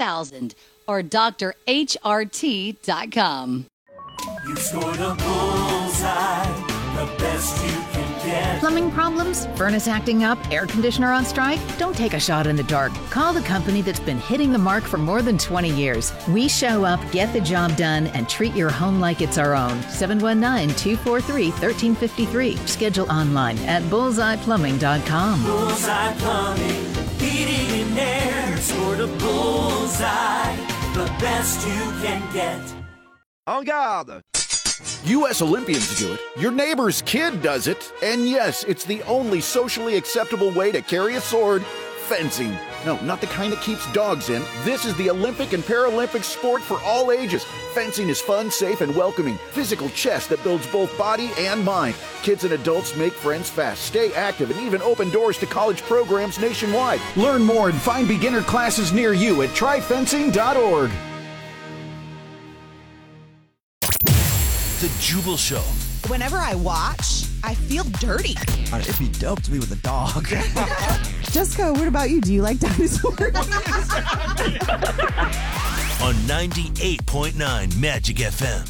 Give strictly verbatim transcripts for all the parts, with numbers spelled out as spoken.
thousand or D R H R T dot com. You scored a bullseye, the best you can get. Plumbing problems? Furnace acting up? Air conditioner on strike? Don't take a shot in the dark. Call the company that's been hitting the mark for more than twenty years. We show up, get the job done, and treat your home like it's our own. seven one nine, two four three, one three five three. Schedule online at bullseye plumbing dot com. Bullseye Plumbing, heating and air. Scored a bullseye, the best you can get. En garde! U S Olympians do it, your neighbor's kid does it, and yes, it's the only socially acceptable way to carry a sword, fencing. No, not the kind that keeps dogs in. This is the Olympic and Paralympic sport for all ages. Fencing is fun, safe, and welcoming. Physical chess that builds both body and mind. Kids and adults make friends fast, stay active, and even open doors to college programs nationwide. Learn more and find beginner classes near you at try fencing dot org. The Jubal Show. Whenever I watch, I feel dirty. It'd be dope to be with a dog. Jessica, what about you? Do you like dinosaurs? On ninety-eight point nine Magic F M.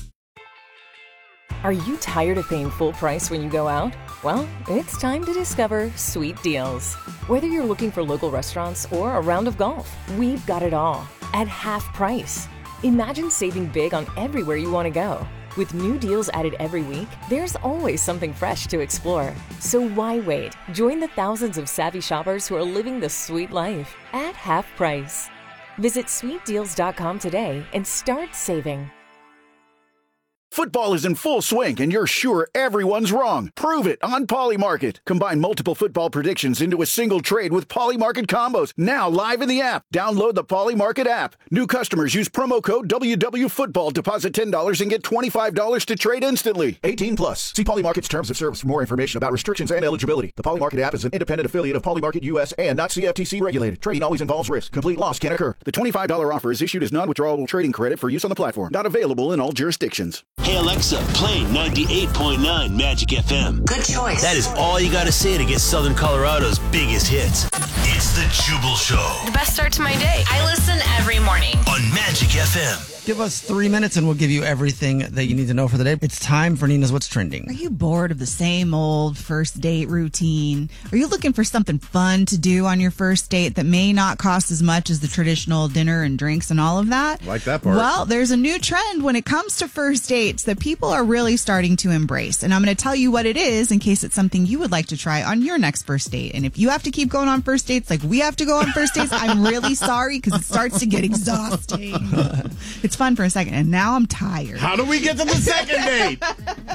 Are you tired of paying full price when you go out? Well, it's time to discover Sweet Deals. Whether you're looking for local restaurants or a round of golf, we've got it all at half price. Imagine saving big on everywhere you want to go. With new deals added every week, there's always something fresh to explore. So why wait? Join the thousands of savvy shoppers who are living the sweet life at half price. Visit sweet deals dot com today and start saving. Football is in full swing, and you're sure everyone's wrong. Prove it on Polymarket. Combine multiple football predictions into a single trade with Polymarket combos. Now live in the app. Download the Polymarket app. New customers use promo code W W Football. Deposit ten dollars and get twenty-five dollars to trade instantly. eighteen plus. See Polymarket's terms of service for more information about restrictions and eligibility. The Polymarket app is an independent affiliate of Polymarket U S and not C F T C regulated. Trading always involves risk. Complete loss can occur. The twenty-five dollars offer is issued as non-withdrawable trading credit for use on the platform. Not available in all jurisdictions. Hey Alexa, play ninety-eight point nine Magic F M. Good choice. That is all you gotta say to get Southern Colorado's biggest hits. It's the Jubal Show. The best start to my day. I listen every morning. On Magic F M. Give us three minutes and we'll give you everything that you need to know for the day. It's time for Nina's What's Trending. Are you bored of the same old first date routine? Are you looking for something fun to do on your first date that may not cost as much as the traditional dinner and drinks and all of that? Like that part. Well, there's a new trend when it comes to first dates that people are really starting to embrace. And I'm going to tell you what it is in case it's something you would like to try on your next first date. And if you have to keep going on first dates like we have to go on first dates, I'm really sorry because it starts to get exhausting. It's fun for a second, and now I'm tired. How do we get to the second date?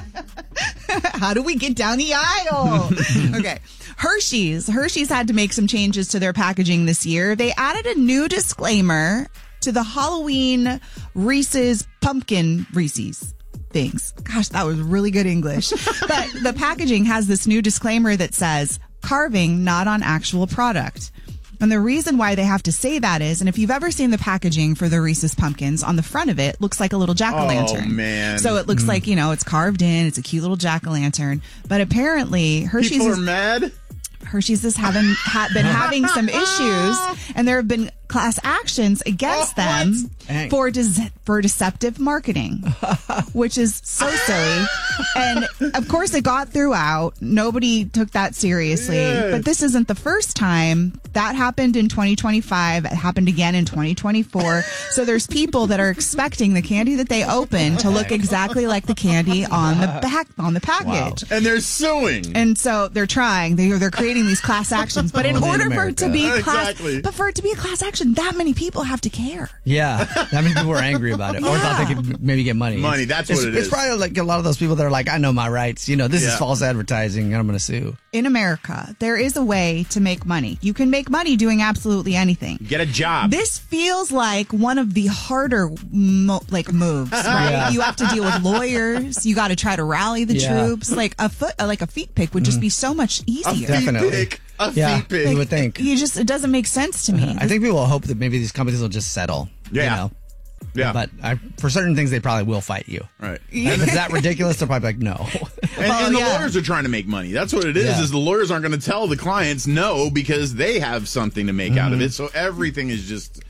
How do we get down the aisle? Okay. Hershey's. Hershey's had to make some changes to their packaging this year. They added a new disclaimer to the Halloween Reese's Pumpkin Reese's things. Gosh, that was really good English. But the packaging has this new disclaimer that says, carving not on actual product. And the reason why they have to say that is, and if you've ever seen the packaging for the Reese's Pumpkins, on the front of it looks like a little jack-o'-lantern. Oh, man. So it looks mm. like, you know, it's carved in. It's a cute little jack-o'-lantern. But apparently, Hershey's People are is, mad? Hershey's has having, ha, been having some issues, and there have been class actions against oh, them for de- for deceptive marketing, which is so silly. And of course, it got throughout. Nobody took that seriously. Yeah. But this isn't the first time. That happened in twenty twenty-five. It happened again in twenty twenty-four. So there's people that are expecting the candy that they open to look exactly like the candy on the back on the package. Wow. And they're suing. And so they're trying. They they're creating these class actions. But in Only order in for it to be class, Exactly. but for it to be a class action, that many people have to care. Yeah, that many people were angry about it, or Yeah. thought they could maybe get money. Money, that's it's, what it it's is. probably like a lot of those people that are like, I know my rights. You know, this Yeah. is false advertising, and I'm going to sue. In America, there is a way to make money. You can make money doing absolutely anything. Get a job. This feels like one of the harder mo- like moves, right? Yeah. You have to deal with lawyers. You got to try to rally the Yeah. troops. Like a foot, like a feet pick would just be so much a easier. feet Definitely. pick. A Yeah, feet pick. you would think. You just it doesn't make sense to me. I think people will hope that maybe these companies will just settle. Yeah. You know? Yeah. But I, for certain things, they probably will fight you. Right. And if it's that ridiculous, they're probably like, no. And, Well, and the yeah. lawyers are trying to make money. That's what it is, Yeah. is the lawyers aren't going to tell the clients no because they have something to make out of it. So everything is just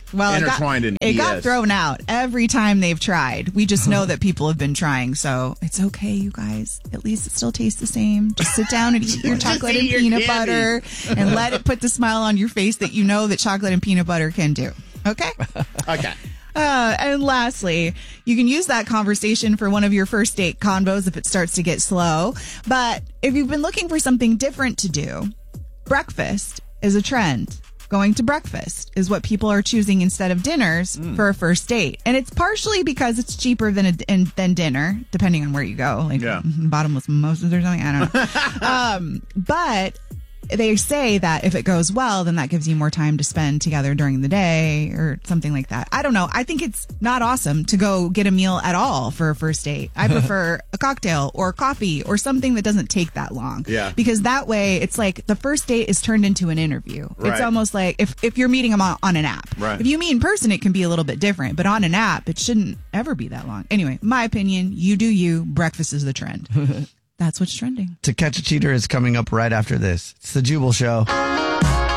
Well, it got, intertwined in it E S. got thrown out every time they've tried. We just know that people have been trying, so it's okay, you guys. At least it still tastes the same. Just sit down and eat your chocolate eat and your peanut candy. butter and let it put the smile on your face that you know that chocolate and peanut butter can do. Okay? Okay. Uh, and lastly, you can use that conversation for one of your first date convos if it starts to get slow. But if you've been looking for something different to do, breakfast is a trend. Going to breakfast is what people are choosing instead of dinners mm. for a first date. And it's partially because it's cheaper than a, in, than dinner, depending on where you go. Like yeah. bottomless mimosas or something. I don't know. um, but they say that if it goes well, then that gives you more time to spend together during the day or something like that. I don't know. I think it's not awesome to go get a meal at all for a first date. I prefer a cocktail or coffee or something that doesn't take that long. Yeah. Because that way it's like the first date is turned into an interview. Right. It's almost like if, if you're meeting them on, on an app. Right. If you meet in person, it can be a little bit different, but on an app, it shouldn't ever be that long. Anyway, my opinion, you do you. Breakfast is the trend. That's what's trending. To Catch a Cheater is coming up right after this. It's the Jubal Show.